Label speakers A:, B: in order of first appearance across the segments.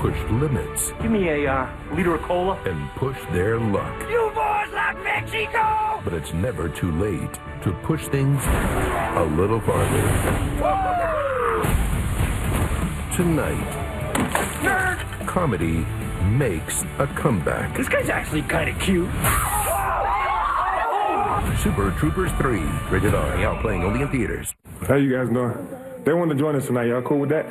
A: push limits.
B: Give me a liter of cola.
A: And push their luck.
B: You boys like Mexico!
A: But it's never too late to push things a little farther. Tonight,
B: Nerd!
A: comedy makes a comeback.
B: This guy's actually kind of cute.
A: Super Troopers 3, rated R, now playing only in theaters.
C: How you guys doing? They want to join us tonight. Y'all cool with that?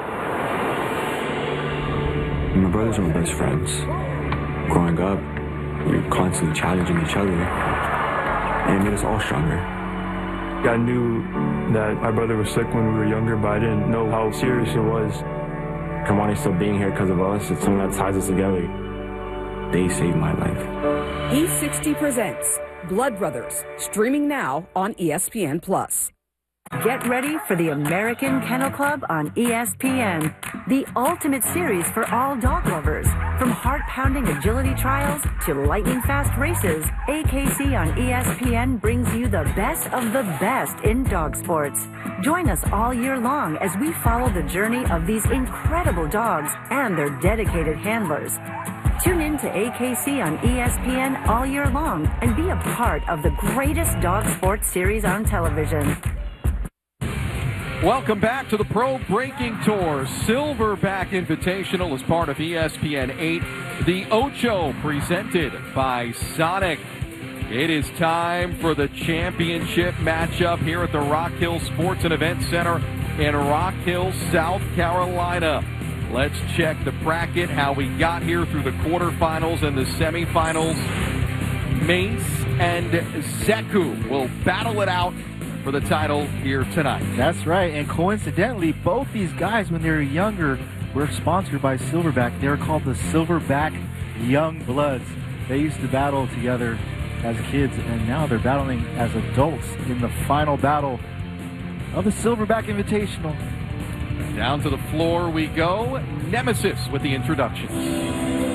D: My brothers are my best friends. Growing up, we were constantly challenging each other, and it made us all stronger.
C: I knew that my brother was sick when we were younger, but I didn't know how serious it was.
D: Kamani still being here because of us, it's something that ties us together. They saved my life.
E: E60 presents Blood Brothers, streaming now on ESPN+. Get ready for the American Kennel Club on ESPN, the ultimate series for all dog lovers. From heart-pounding agility trials to lightning-fast races, AKC on ESPN brings you the best of the best in dog sports. Join us all year long as we follow the journey of these incredible dogs and their dedicated handlers. Tune in to AKC on ESPN all year long and be a part of the greatest dog sports series on television.
F: Welcome back to the Pro Breaking Tour Silverback Invitational as part of ESPN 8, the Ocho presented by Sonic. It is time for the championship matchup here at the Rock Hill Sports and Event Center in Rock Hill, South Carolina. Let's check the bracket, how we got here through the quarterfinals and the semifinals. Mace and Zeku will battle it out for the title here tonight.
G: That's right, and coincidentally, both these guys, when they were younger, were sponsored by Silverback. They were called the Silverback Young Bloods. They used to battle together as kids, and now they're battling as adults in the final battle of the Silverback Invitational.
F: Down to the floor we go. Nemesis with the introduction.